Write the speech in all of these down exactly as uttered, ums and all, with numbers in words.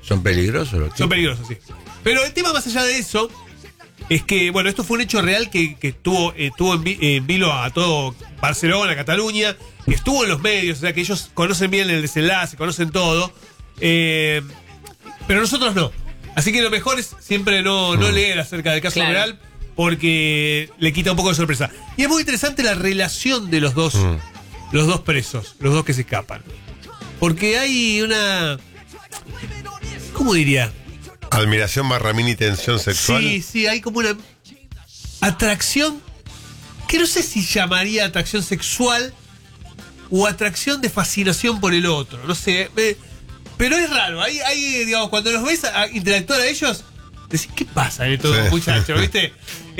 ¿Son peligrosos los tipos? Son peligrosos, sí. Pero el tema más allá de eso es que, bueno, esto fue un hecho real que, que tuvo, eh, tuvo en, vi, en vilo a todo Barcelona, Cataluña, que estuvo en los medios, o sea que ellos conocen bien el desenlace, conocen todo, eh, pero nosotros no. Así que lo mejor es siempre no, no leer acerca del caso claro. real, porque le quita un poco de sorpresa. Y es muy interesante la relación de los dos, mm. los dos presos, los dos que se escapan. Porque hay una... ¿Cómo diría? Admiración barra mini tensión sexual. Sí, sí, hay como una atracción que no sé si llamaría atracción sexual o atracción de fascinación por el otro. No sé, eh, pero es raro. Hay, hay, digamos, cuando los ves a, a interactuar a ellos, decís, ¿qué pasa en estos sí. muchachos? ¿Viste?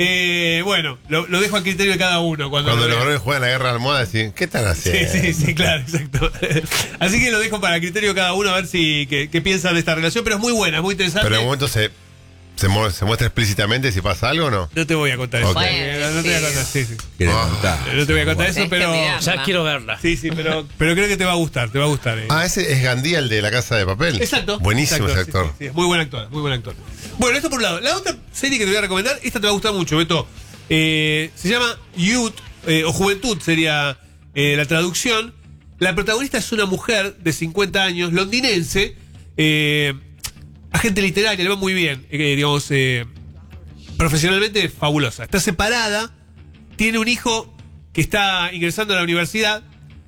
Eh, bueno, lo, lo dejo a criterio de cada uno. Cuando, cuando lo los varones juegan la guerra de almohadas, decís, ¿qué están haciendo? Sí, sí, sí, claro, exacto. Así que lo dejo para criterio de cada uno a ver si qué, qué piensan de esta relación, pero es muy buena, es muy interesante. Pero en un momento se, se, mu se muestra explícitamente si pasa algo o no. No te voy a contar okay. eso. Bueno, no, no te voy a contar, sí, sí. Oh. contar? No te voy a contar bueno. eso, pero ya quiero verla. Sí, sí, pero, pero creo que te va a gustar, te va a gustar. Eh. Ah, ese es Gandía, el de La Casa de Papel. Exacto. Buenísimo exacto, ese actor. Sí, sí, sí, muy buen actor, muy buen actor. Bueno, esto por un lado. La otra serie que te voy a recomendar, esta te va a gustar mucho, Beto. Eh, se llama Youth, eh, o Juventud sería eh, la traducción. La protagonista es una mujer de cincuenta años, londinense, eh, agente literaria, le va muy bien, eh, digamos, eh, profesionalmente fabulosa. Está separada, tiene un hijo que está ingresando a la universidad.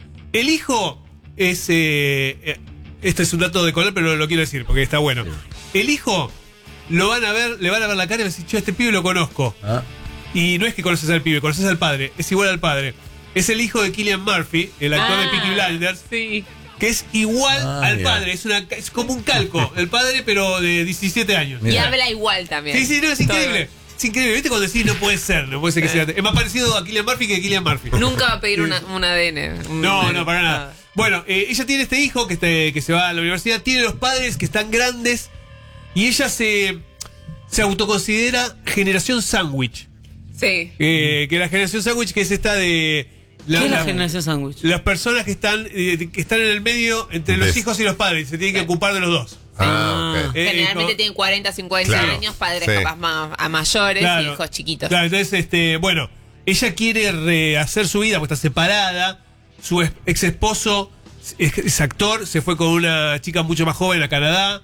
El hijo es, eh, eh, este es un dato de color, pero no lo quiero decir porque está bueno. El hijo lo van a ver, le van a ver la cara y van a decir, yo a este pibe lo conozco. ¿Ah? Y no es que conoces al pibe, conoces al padre, es igual al padre. Es el hijo de Cillian Murphy, el actor ah, de Peaky Blinders, sí. que es igual ah, al mira. padre, es, una, es como un calco, el padre pero de diecisiete años. Mira. Y habla igual también. Sí, sí, no, es increíble. Todo. Es increíble, ¿viste? Cuando decís no puede ser, no puede ser que sea. Es más parecido a Cillian Murphy que Cillian Murphy. Nunca va a pedir una, un A D N. Un no, A D N. no, para nada. Bueno, eh, ella tiene este hijo que, este, que se va a la universidad, tiene los padres que están grandes y ella se, se autoconsidera generación sándwich. Sí. Eh, que la generación sándwich, que es esta de... La, ¿Qué es la, la generación sándwich? Las personas que están, eh, que están en el medio entre los hijos y los padres, se tienen que ocupar de los dos. Ah, okay. eh, Generalmente eh, tienen cuarenta, cincuenta claro, años, padres sí. capaz más a mayores claro, y hijos chiquitos. Claro, entonces, este, bueno, ella quiere rehacer su vida porque está separada. Su ex esposo es, es actor, se fue con una chica mucho más joven a Canadá.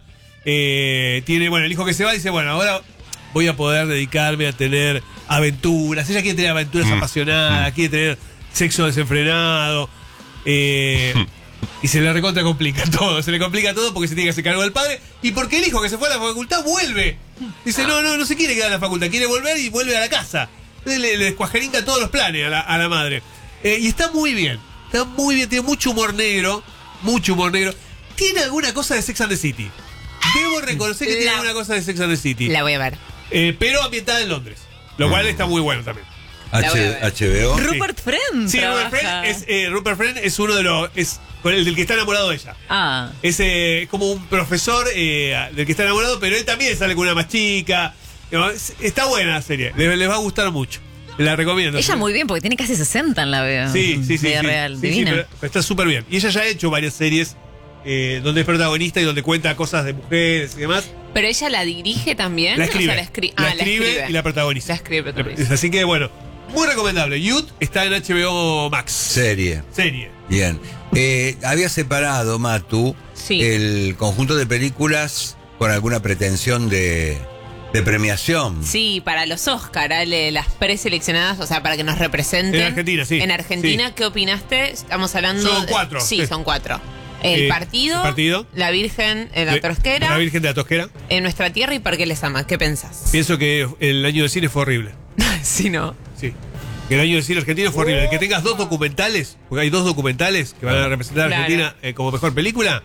Eh, tiene, bueno, el hijo que se va dice, bueno, ahora voy a poder dedicarme a tener aventuras. Ella quiere tener aventuras mm. apasionadas, quiere tener sexo desenfrenado. Eh, y se le recontra complica todo. Se le complica todo porque se tiene que hacer cargo del padre. Y porque el hijo que se fue a la facultad vuelve. Dice, no, no, no se quiere quedar en la facultad. Quiere volver y vuelve a la casa. Le, le descuajerinca todos los planes a la, a la madre. Eh, y está muy bien. Está muy bien. Tiene mucho humor negro. Mucho humor negro. Tiene alguna cosa de Sex and the City. Debo reconocer que la, tiene alguna cosa de Sex and the City. La voy a ver. Eh, pero ambientada en Londres. Lo cual está muy bueno también. H H B O. Rupert Friend. Sí, Rupert Friend es, eh, Rupert Friend es uno de los. Es el del que está enamorado de ella. Ah. Es eh, como un profesor eh, del que está enamorado, pero él también sale con una más chica. No, es, está buena la serie. Les, les va a gustar mucho. La recomiendo. Ella muy bien, porque tiene casi sesenta en la veo. Sí, sí, sí. Vida sí, real, sí, divina. sí, pero está súper bien. Y ella ya ha hecho varias series eh, donde es protagonista y donde cuenta cosas de mujeres y demás. Pero ella la dirige también. La escribe. O sea, la, escri la, ah, escribe la escribe y la protagoniza. La escribe, protagoniza. Así que bueno, muy recomendable. Youth está en H B O Max. Serie. Serie. Bien. Eh, había separado, Matu, sí. el conjunto de películas con alguna pretensión de, de premiación. Sí, para los Oscar, Ale, las preseleccionadas, o sea, para que nos representen. En Argentina, sí. En Argentina, sí. ¿Qué opinaste? Estamos hablando... Son cuatro. Sí, sí. son cuatro. El, eh, partido, el partido, la Virgen de la Tosquera, la Virgen de la Tosquera, En Nuestra Tierra y ¿Por qué les ama? ¿Qué pensás? Pienso que el año de cine fue horrible. Sí, ¿no? Sí. El año de cine argentino fue horrible. Que tengas dos documentales, porque hay dos documentales que van a representar a claro. Argentina eh, como mejor película,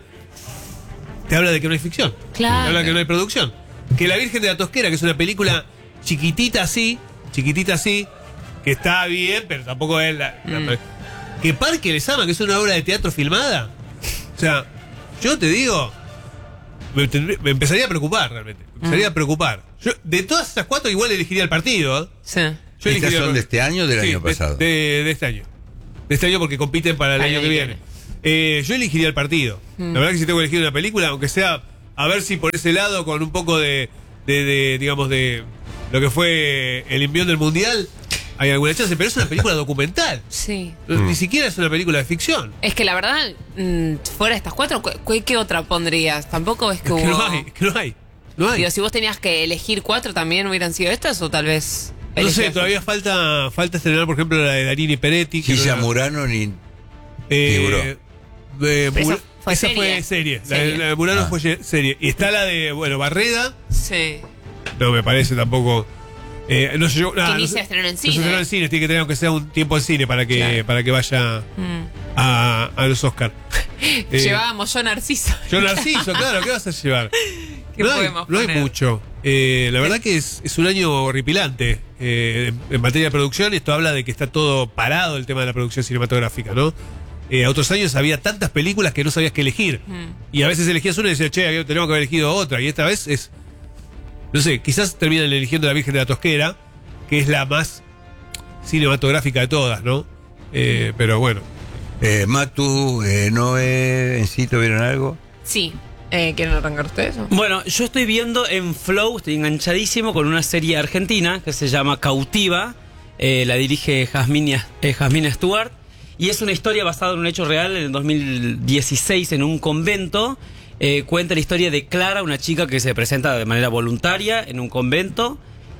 te habla de que no hay ficción. Claro. Te habla de que no hay producción. Que La Virgen de la Tosquera, que es una película chiquitita así, chiquitita así, que está bien, pero tampoco es la... Mm. la que Parque les ama, que es una obra de teatro filmada. O sea, yo te digo, me, me empezaría a preocupar realmente. Me empezaría mm. a preocupar. Yo, de todas esas cuatro, igual elegiría el partido. ¿eh? Sí. Yo ¿Estas son de este año o del sí, año pasado? De, de, de este año. De este año porque compiten para el año, año que viene. viene. Eh, yo elegiría el partido. Mm. La verdad que si tengo que elegir una película, aunque sea a ver si por ese lado, con un poco de, de, de digamos, de lo que fue el envión del Mundial, hay alguna chance, pero es una película documental. Sí. Ni mm. siquiera es una película de ficción. Es que la verdad, mmm, fuera de estas cuatro, ¿qué, ¿qué otra pondrías? Tampoco es que, es que hubo... no hay, es que no hay. No hay. Digo, si vos tenías que elegir cuatro, ¿también hubieran sido estas o tal vez...? No sé, todavía falta falta estrenar, por ejemplo, la de Darini Peretti. Gilla no Murano ni... Eh, eh, esa fue esa serie. fue serie. serie. La, la de Murano ah. fue serie. Y está la de, bueno, Barreda. Sí. No me parece tampoco... Eh, no sé, yo, nada, que ni no se sé, estrenó en no cine. se estrenó en cine, tiene que tener aunque sea un tiempo en cine para que, claro. para que vaya mm. a, a los Oscars. eh, Llevábamos yo Narciso. Yo Narciso, claro, ¿qué vas a llevar? ¿Qué no, hay, podemos no hay poner? mucho. Eh, la verdad que es, es un año horripilante eh, en, en materia de producción. Esto habla de que está todo parado el tema de la producción cinematográfica, ¿no? Eh, a otros años había tantas películas que no sabías qué elegir. Mm. Y a veces elegías una y decías, che, tenemos que haber elegido otra. Y esta vez es... No sé, quizás terminan eligiendo La Virgen de la Tosquera, que es la más cinematográfica de todas, ¿no? Eh, pero bueno. Eh, Matu, eh, Noé, Encito, ¿vieron algo? Sí. Eh, ¿Quieren arrancar ustedes? Bueno, yo estoy viendo en Flow, estoy enganchadísimo con una serie argentina que se llama Cautiva. Eh, la dirige Jasmine, eh, Jasmine Stewart. Y es una historia basada en un hecho real en el dos mil dieciséis en un convento. Eh, cuenta la historia de Clara, una chica que se presenta de manera voluntaria en un convento.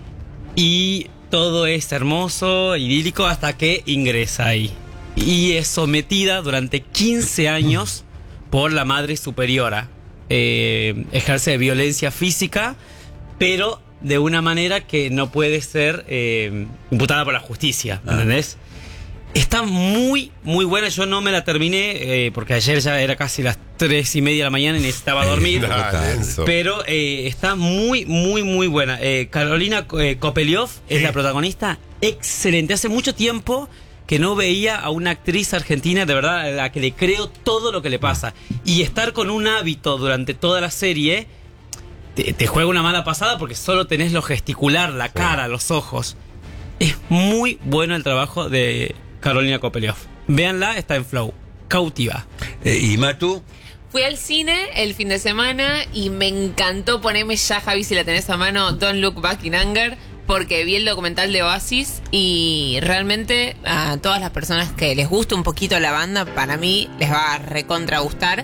Y todo es hermoso, idílico, hasta que ingresa ahí. Y es sometida durante quince años por la madre superiora. Eh, ejerce violencia física, pero de una manera que no puede ser eh, imputada por la justicia, ¿entendés? Ah. Está muy, muy buena. Yo no me la terminé eh, porque ayer ya era casi las tres y media de la mañana y necesitaba dormir. Pero eh, está muy, muy, muy buena. Eh, Carolina eh, Kopeliov es sí. la protagonista. Excelente. Hace mucho tiempo que no veía a una actriz argentina, de verdad, a la que le creo todo lo que le pasa. Y estar con un hábito durante toda la serie te, te juega una mala pasada porque solo tenés lo gesticular, la cara, sí. los ojos. Es muy bueno el trabajo de Carolina Kopeliov. Véanla, está en Flow. Cautiva. Eh, ¿Y Matu? Fui al cine el fin de semana y me encantó. Poneme ya, Javi, si la tenés a mano, Don't Look Back in Anger, porque vi el documental de Oasis y realmente a todas las personas que les gusta un poquito la banda, para mí les va a recontra gustar.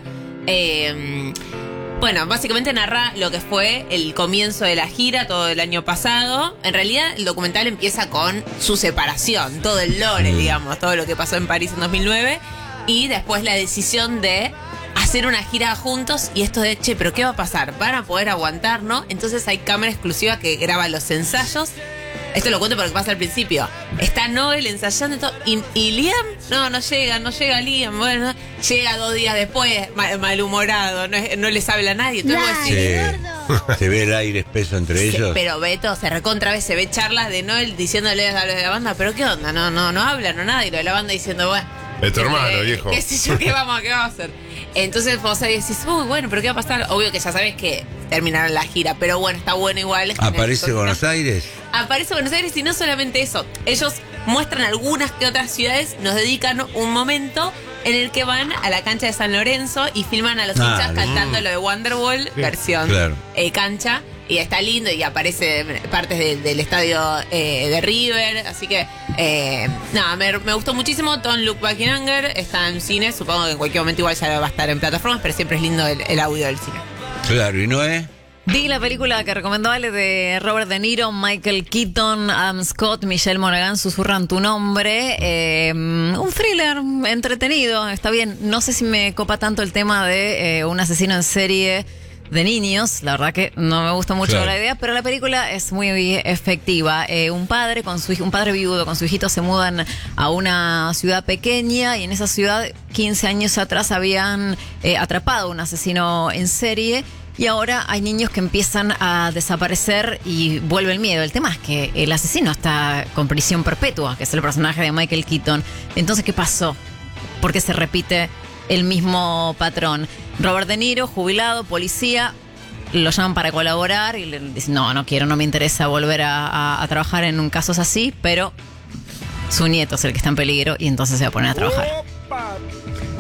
Eh, bueno, básicamente narra lo que fue el comienzo de la gira todo el año pasado. En realidad el documental empieza con su separación, todo el lore, digamos, todo lo que pasó en París en dos mil nueve y después la decisión de hacer una gira juntos y esto de, che, pero ¿qué va a pasar? ¿Van a poder aguantar, no? Entonces hay cámara exclusiva que graba los ensayos. Esto lo cuento porque pasa al principio. Está Noel ensayando y todo. Y, y Liam, no, no llega, no llega Liam. Bueno, llega dos días después, mal, malhumorado, no, no les habla a nadie. Se, se ve el aire espeso entre se, ellos. Pero Beto se recontra vez, se ve charlas de Noel diciéndole a los de la banda, pero ¿qué onda? No, no, no hablan, no nada. Y lo de la banda diciendo, bueno, es tu hermano, eh, viejo. ¿Qué sé yo qué vamos, qué vamos a hacer? Entonces vos ahí decís, uy, bueno, pero ¿qué va a pasar? Obvio que ya sabés que terminaron la gira, pero bueno, está bueno igual. ¿Aparece Buenos Aires? Aparece Buenos Aires y no solamente eso. Ellos muestran algunas que otras ciudades, nos dedican un momento en el que van a la cancha de San Lorenzo y filman a los ah, hinchas no. cantando lo de Wonderwall, sí. versión claro. eh, cancha. Y está lindo y aparece partes de, del estadio eh, de River. Así que, eh, nada, me, me gustó muchísimo. Don't Look Back in Anger está en cine. Supongo que en cualquier momento igual ya va a estar en plataformas, pero siempre es lindo el, el audio del cine. Claro, ¿y Noé? Vi la película que recomendó Ale de Robert De Niro, Michael Keaton, Adam Scott, Michelle Monaghan, Susurran tu nombre. Eh, un thriller entretenido, está bien. No sé si me copa tanto el tema de eh, un asesino en serie de niños, la verdad que no me gusta mucho claro. la idea, pero la película es muy efectiva. Eh, un padre con su un padre viudo con su hijito se mudan a una ciudad pequeña y en esa ciudad quince años atrás habían eh, atrapado a un asesino en serie y ahora hay niños que empiezan a desaparecer y vuelve el miedo. El tema es que el asesino está con prisión perpetua, que es el personaje de Michael Keaton. Entonces, ¿qué pasó? ¿Por qué se repite el mismo patrón? Robert De Niro, jubilado, policía, lo llaman para colaborar y le dicen, no, no quiero, no me interesa volver a, a, a trabajar en un casos así, pero su nieto es el que está en peligro y entonces se va a poner a trabajar.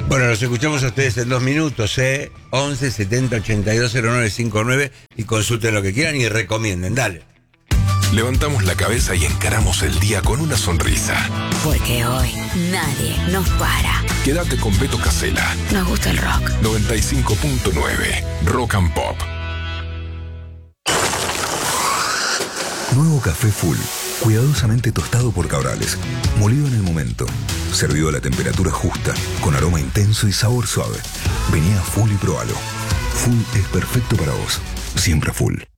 Bueno, los escuchamos a ustedes en dos minutos, ¿eh? once setenta ochenta y dos cero nueve cincuenta y nueve y consulten lo que quieran y recomienden. Dale. Levantamos la cabeza y encaramos el día con una sonrisa. Porque hoy nadie nos para. Quédate con Beto Casella. Nos gusta el rock. noventa y cinco punto nueve Rock and Pop. Nuevo café Full, cuidadosamente tostado por Cabrales, molido en el momento, servido a la temperatura justa, con aroma intenso y sabor suave. Vení a Full y probalo. Full es perfecto para vos, siempre Full.